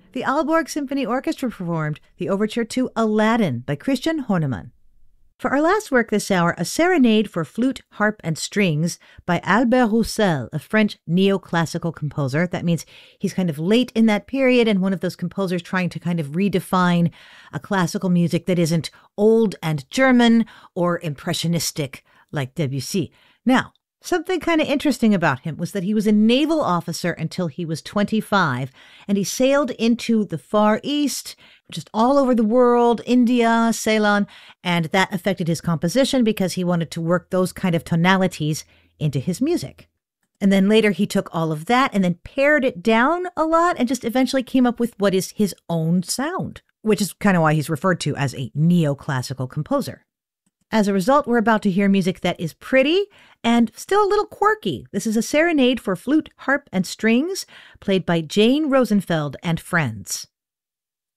The Aalborg Symphony Orchestra performed the overture to Aladdin by Christian Horneman. For our last work this hour, a serenade for flute, harp, and strings by Albert Roussel, a French neoclassical composer. That means he's kind of late in that period and one of those composers trying to kind of redefine a classical music that isn't old and German or impressionistic like Debussy. Now, something kind of interesting about him was that he was a naval officer until he was 25, and he sailed into the Far East, just all over the world, India, Ceylon, and that affected his composition because he wanted to work those kind of tonalities into his music. And then later he took all of that and then pared it down a lot and just eventually came up with what is his own sound, which is kind of why he's referred to as a neoclassical composer. As a result, we're about to hear music that is pretty and still a little quirky. This is a serenade for flute, harp, and strings played by Jane Rosenfeld and friends.